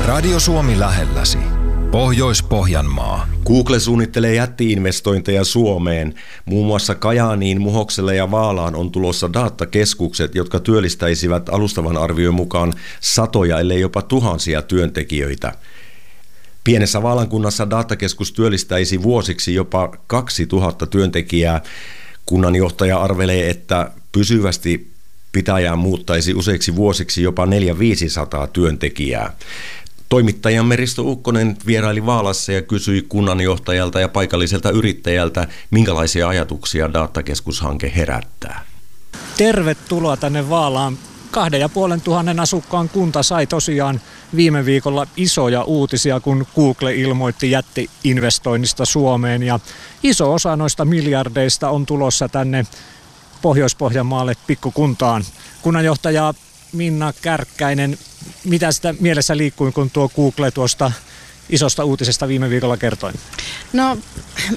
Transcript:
Radio Suomi lähelläsi. Pohjois-Pohjanmaa. Google suunnittelee jätti-investointeja Suomeen. Muun muassa Kajaaniin, Muhokselle ja Vaalaan on tulossa datakeskukset, jotka työllistäisivät alustavan arvion mukaan satoja, ellei jopa tuhansia työntekijöitä. Pienessä Vaalankunnassa datakeskus työllistäisi vuosiksi jopa 2000 työntekijää. Kunnanjohtaja arvelee, että pysyvästi pitäjään muuttaisi useiksi vuosiksi jopa 400-500 työntekijää. Toimittajamme Risto Ukkonen vieraili Vaalassa ja kysyi kunnanjohtajalta ja paikalliselta yrittäjältä, minkälaisia ajatuksia datakeskushanke herättää. Tervetuloa tänne Vaalaan. 2500 asukkaan kunta sai tosiaan viime viikolla isoja uutisia, kun Google ilmoitti jätti-investoinnista Suomeen. Ja iso osa noista miljardeista on tulossa tänne Pohjois-Pohjanmaalle pikkukuntaan. Kunnanjohtaja Minna Kärkkäinen, mitä sitä mielessä liikkui, kun tuo Google tuosta isosta uutisesta viime viikolla kertoi? No,